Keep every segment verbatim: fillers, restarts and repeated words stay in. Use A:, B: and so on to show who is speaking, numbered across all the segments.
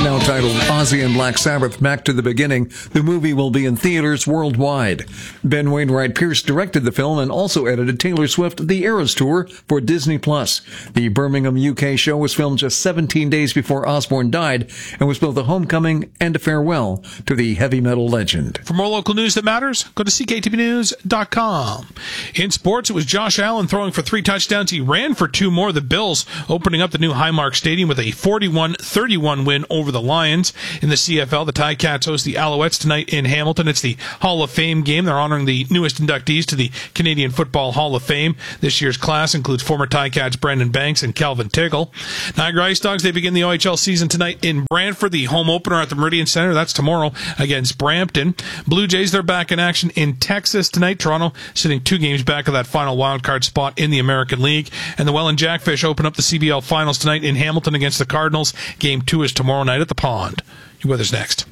A: Now titled Ozzy and Black Sabbath Back to the Beginning, the movie will be in theaters worldwide. Ben Wainwright Pierce directed the film and also edited Taylor Swift The Eras Tour for Disney Plus. The Birmingham, U K show was filmed just seventeen days before Osbourne died and was both a homecoming and a farewell to the heavy metal legend.
B: For more local news that matters, go to C K T V news dot com. In sports, it was Josh Allen throwing for three touchdowns. He ran for two more. The Bills opening up the new Highmark Stadium with a forty-one thirty-one win over the Lions. In the C F L, the Ticats host the Alouettes tonight in Hamilton. It's the Hall of Fame game. They're honoring the newest inductees to the Canadian Football Hall of Fame. This year's class includes former Ticats Brendan Banks and Calvin Tiggle. Niagara Ice Dogs, they begin the O H L season tonight in Brantford. The home opener at the Meridian Centre. That's tomorrow against Brampton. Blue Jays, they're back in action in Texas tonight. Toronto sitting two games back of that final wildcard spot in the American League. And the Welland Jackfish open up the C B L Finals tonight in Hamilton against the Cardinals. Game two is tomorrow night at the Pond. Your weather's next.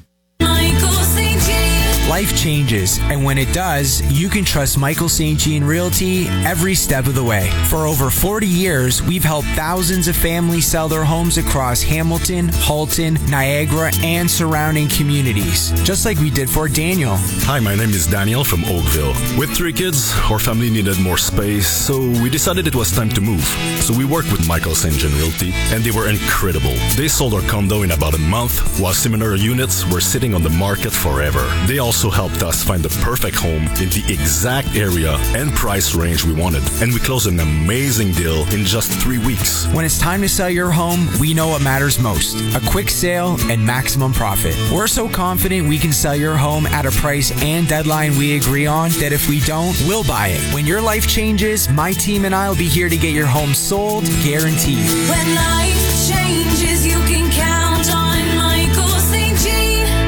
C: Life changes, and when it does, you can trust Michael Saint Jean Realty every step of the way. For over forty years, we've helped thousands of families sell their homes across Hamilton, Halton, Niagara, and surrounding communities, just like we did for Daniel.
D: Hi, my name is Daniel from Oakville. With three kids, our family needed more space, so we decided it was time to move. So we worked with Michael Saint Jean Realty, and they were incredible. They sold our condo in about a month, while similar units were sitting on the market forever. They also helped us find the perfect home in the exact area and price range we wanted. And we closed an amazing deal in just three weeks.
C: When it's time to sell your home, we know what matters most. A quick sale and maximum profit. We're so confident we can sell your home at a price and deadline we agree on that if we don't, we'll buy it. When your life changes, my team and I will be here to get your home sold, guaranteed.
E: When life changes, you can count on Michael Saint Jean.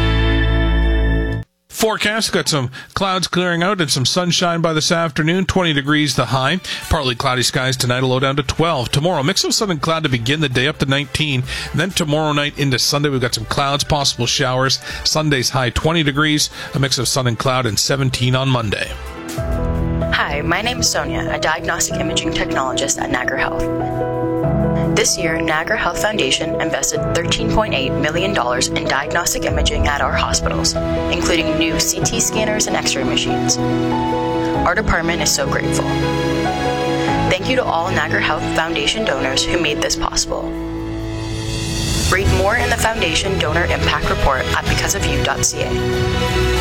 B: Forecast, got some clouds clearing out and some sunshine by this afternoon. twenty degrees the high. Partly cloudy skies tonight, a low down to twelve. Tomorrow, mix of sun and cloud to begin the day up to nineteen. And then tomorrow night into Sunday, we've got some clouds, possible showers. Sunday's high twenty degrees, a mix of sun and cloud, and seventeen on Monday.
F: Hi, my name is Sonia, a diagnostic imaging technologist at Niagara Health. This year, Niagara Health Foundation invested thirteen point eight million dollars in diagnostic imaging at our hospitals, including new C T scanners and X-ray machines. Our department is so grateful. Thank you to all Niagara Health Foundation donors who made this possible. Read more in the Foundation Donor Impact Report at because of you dot c a.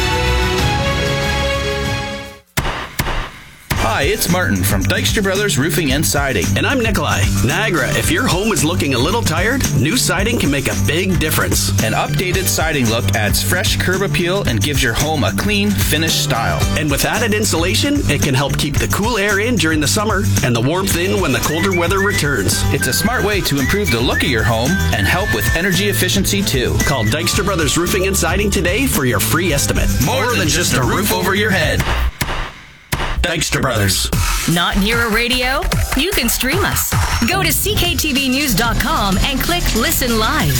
G: Hi, it's Martin from Dykstra Brothers Roofing and Siding.
H: And I'm Nikolai. Niagara, if your home is looking a little tired, new siding can make a big difference.
G: An updated siding look adds fresh curb appeal and gives your home a clean, finished style.
H: And with added insulation, it can help keep the cool air in during the summer and the warmth in when the colder weather returns.
G: It's a smart way to improve the look of your home and help with energy efficiency too.
H: Call Dykstra Brothers Roofing and Siding today for your free estimate.
G: More, More than just a roof over your head.
H: Dykstra Brothers.
I: Not near a radio? You can stream us. Go to C K T V news dot com and click Listen Live.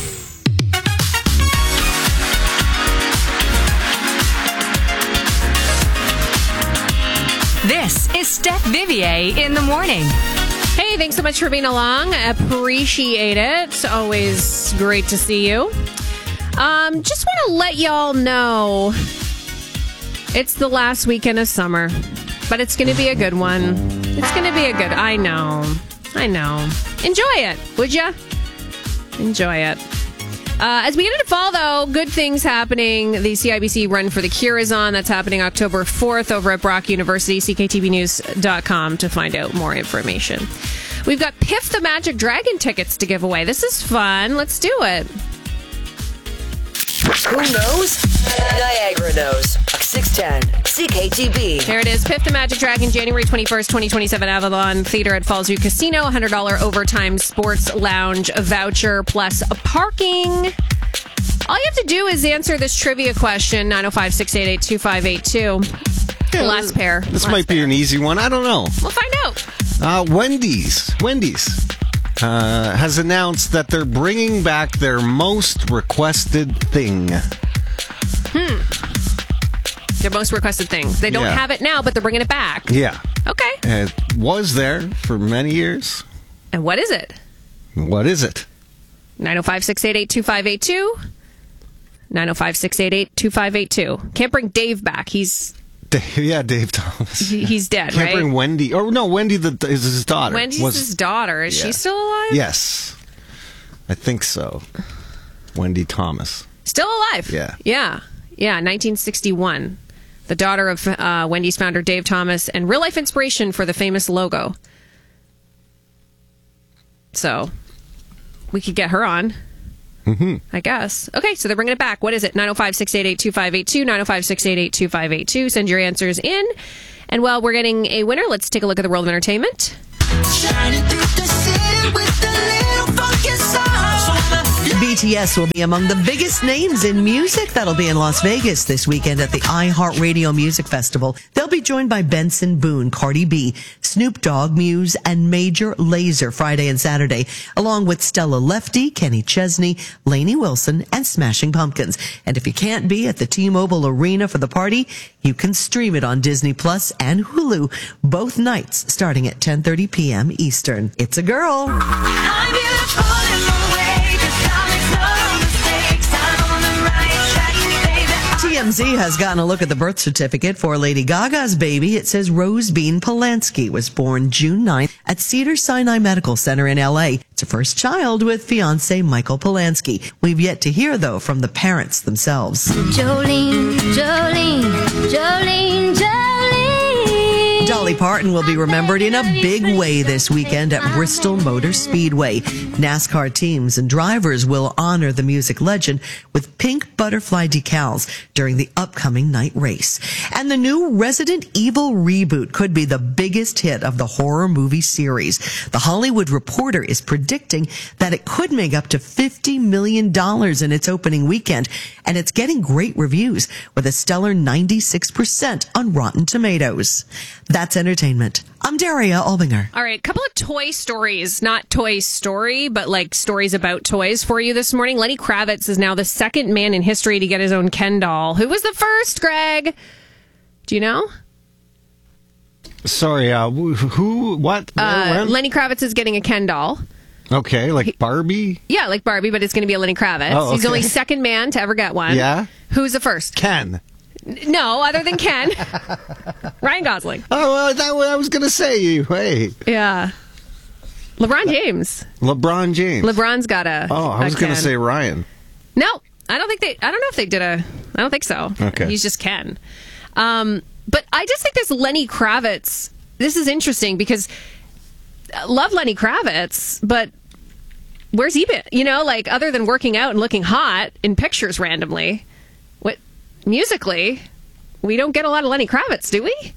I: This is Steph Vivier in the morning.
J: Hey, thanks so much for being along. Appreciate it. Always great to see you. Um, just want to let y'all know it's the last weekend of summer, but it's going to be a good one. It's going to be a good... I know. I know. Enjoy it, would ya? Enjoy it. Uh, as we get into fall, though, good things happening. The C I B C Run for the Cure is on. That's happening October fourth over at Brock University. C K T V news dot com to find out more information. We've got Piff the Magic Dragon tickets to give away. This is fun. Let's do it.
K: Who knows? Niagara knows. six ten C K T B.
J: There it is. Piff the Magic Dragon, January twenty-first, twenty twenty-seven, Avalon Theater at Fallsview Casino. one hundred dollars overtime sports lounge voucher plus parking. All you have to do is answer this trivia question, nine oh five, six eight eight, two five eight two. Yeah, last pair.
L: This
J: last
L: might
J: pair.
L: be an easy one. I don't know.
J: We'll find out.
L: Uh, Wendy's. Wendy's. Uh, has announced that they're bringing back their most requested thing.
J: Hmm. Their most requested thing. They don't
L: Yeah.
J: have it now, but they're bringing it back.
L: Yeah.
J: Okay.
L: It was there for many years.
J: And what is it?
L: What is it?
J: nine oh five, six eight eight, two five eight two. nine oh five, six eight eight, two five eight two. Can't bring Dave back. He's
L: Dave, yeah, Dave Thomas.
J: he, he's dead,
L: Can't
J: right?
L: bring Wendy. Oh, no, Wendy the, is his daughter.
J: Wendy's
L: Was-
J: his daughter. Is
L: Yeah.
J: she still alive?
L: Yes. I think so. Wendy Thomas.
J: Still alive.
L: Yeah.
J: Yeah. Yeah, nineteen sixty-one. The daughter of uh, Wendy's founder Dave Thomas and real life inspiration for the famous logo. So, we could get her on.
L: Mm-hmm.
J: I guess. Okay, so they're bringing it back. What is it? nine oh five, six eight eight, two five eight two, nine oh five, six eight eight, two five eight two. Send your answers in. And while we're getting a winner, let's take a look at the world of entertainment.
E: Shining through the city with the little funky sound.
M: B T S will be among the biggest names in music. That'll be in Las Vegas this weekend at the iHeartRadio Music Festival. They'll be joined by Benson Boone, Cardi B, Snoop Dogg, Muse, and Major Lazer Friday and Saturday, along with Stella Lefty, Kenny Chesney, Lainey Wilson, and Smashing Pumpkins. And if you can't be at the T-Mobile Arena for the party, you can stream it on Disney Plus and Hulu both nights starting at ten thirty p.m. Eastern. It's a girl.
E: I'm beautiful in my way, 'cause God makes no mistakes. I'm on the right track, baby.
M: T M Z has gotten a look at the birth certificate for Lady Gaga's baby. It says Rose Bean Polanski was born June ninth at Cedars-Sinai Medical Center in L A. It's her first child with fiancé Michael Polanski. We've yet to hear, though, from the parents themselves.
E: Jolene, Jolene, Jolene, Jolene.
M: Dolly Parton will be remembered in a big way this weekend at Bristol Motor Speedway. NASCAR teams and drivers will honor the music legend with pink butterfly decals during the upcoming night race. And the new Resident Evil reboot could be the biggest hit of the horror movie series. The Hollywood Reporter is predicting that it could make up to fifty million dollars in its opening weekend, and it's getting great reviews with a stellar ninety-six percent on Rotten Tomatoes. That's entertainment. I'm Daria Albinger.
J: All right, a couple of toy stories, not Toy Story, but like stories about toys for you this morning. Lenny Kravitz is now the second man in history to get his own Ken doll. Who was the first, Greg? Do you know?
L: Sorry, uh, wh- who, what?
J: Uh,
L: When?
J: Lenny Kravitz is getting a Ken doll.
L: Okay, like Barbie?
J: Yeah, like Barbie, but it's going to be a Lenny Kravitz.
L: Oh,
J: He's
L: okay.
J: only second man to ever get one.
L: Yeah?
J: Who's the first?
L: Ken.
J: N- No, other than Ken. Ryan Gosling.
L: Oh, well, that what I was going to say. You Hey.
J: Yeah. LeBron James.
L: LeBron James.
J: LeBron's got a.
L: Oh, I
J: a
L: was going to
J: Ken.
L: say Ryan.
J: No, I don't think they. I don't know if they did a. I don't think so.
L: Okay.
J: He's just Ken. Um, but I just think this Lenny Kravitz. This is interesting because I love Lenny Kravitz, but where's he been? You know, like other than working out and looking hot in pictures randomly, what musically, we don't get a lot of Lenny Kravitz, do we?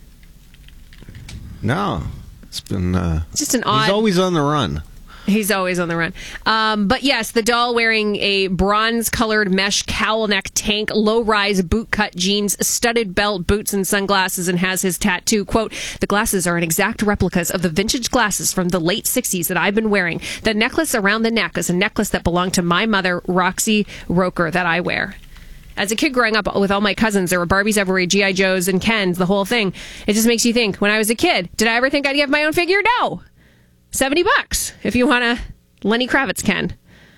L: No. It's been. Uh,
J: Just an odd.
L: He's always on the run.
J: He's always on the run. Um, but yes, the doll wearing a bronze-colored mesh cowl neck tank, low-rise boot-cut jeans, studded belt, boots, and sunglasses, and has his tattoo. Quote, the glasses are an exact replicas of the vintage glasses from the late sixties that I've been wearing. The necklace around the neck is a necklace that belonged to my mother, Roxy Roker, that I wear. As a kid growing up with all my cousins, there were Barbies everywhere, G I. Joes and Kens, the whole thing. It just makes you think, when I was a kid, did I ever think I'd get my own figure? No. seventy bucks if you want a Lenny Kravitz Ken.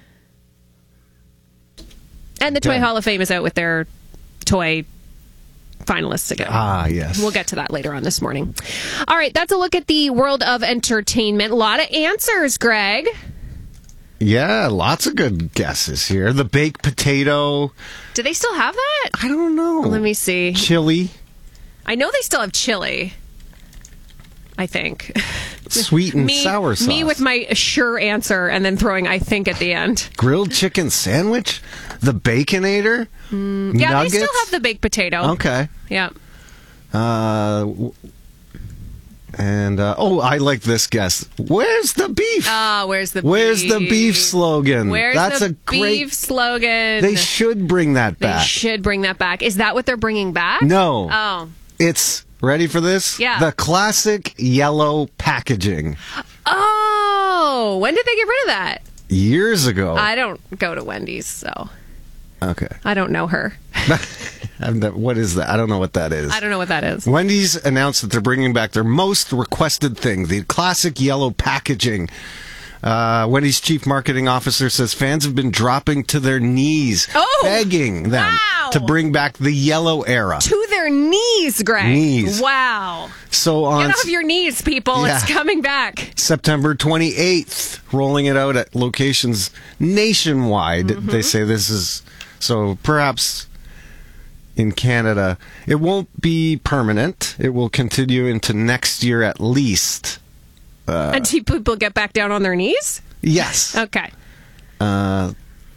J: And the Toy
L: Yeah.
J: Hall of Fame is out with their toy finalists again.
L: Ah, yes.
J: We'll get to that later on this morning. All right, that's a look at the world of entertainment. A lot of answers, Greg.
L: Yeah, lots of good guesses here. The baked potato.
J: Do they still have that?
L: I don't know.
J: Let me see.
L: Chili.
J: I know they still have chili. I think.
L: Sweet and
J: me,
L: sour sauce.
J: Me with my sure answer and then throwing I think at the end.
L: Grilled chicken sandwich. The Baconator.
J: Mm, yeah,
L: Nuggets?
J: they still have the baked potato.
L: Okay.
J: Yeah.
L: Uh, w- and, uh, oh, I like this guess. Where's the beef?
J: Ah, where's the
L: Where's
J: beef?
L: the beef slogan?
J: Where's
L: That's
J: the
L: a great.
J: beef slogan?
L: They should bring that
J: They
L: back.
J: should bring that back. Is that what they're bringing back?
L: No.
J: Oh.
L: It's ready for this?
J: Yeah.
L: The classic yellow packaging.
J: Oh, when did they get rid of that?
L: Years ago.
J: I don't go to Wendy's, so
L: okay.
J: I don't know her.
L: I'm not- what is that? I don't know what that is.
J: I don't know what that is.
L: Wendy's announced that they're bringing back their most requested thing, the classic yellow packaging. Uh, Wendy's chief marketing officer says fans have been dropping to their knees,
J: Oh,
L: begging them
J: wow.
L: to bring back the yellow era.
J: To their knees, Greg.
L: Knees.
J: Wow.
L: So on
J: Get off your knees, people.
L: Yeah.
J: It's coming back.
L: September twenty-eighth, rolling it out at locations nationwide.
J: Mm-hmm.
L: They say this is so perhaps in Canada. It won't be permanent. It will continue into next year at least. Uh,
J: Until people get back down on their knees?
L: yes.
J: Okay.
L: Uh,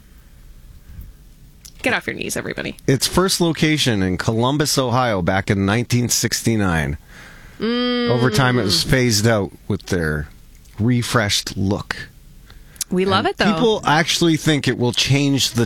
J: Get off your knees, everybody.
L: its first location in Columbus, Ohio, back in nineteen sixty-nine.
J: Mm.
L: Over time, it was phased out with their refreshed look.
J: We love
L: And
J: it, though.
L: People actually think it will change the